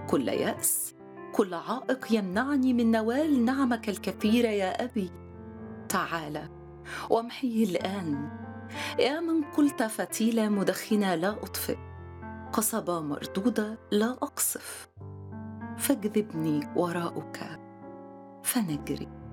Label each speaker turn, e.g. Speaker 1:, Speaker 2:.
Speaker 1: كل يأس، كل عائق يمنعني من نوال نعمك الكثيرة يا أبي. تعال وامحيه الآن، يا من قلت فتيلة مدخنة لا أطفئ، قصبة مردودة لا أقصف. فاجذبني وراءك فنجري.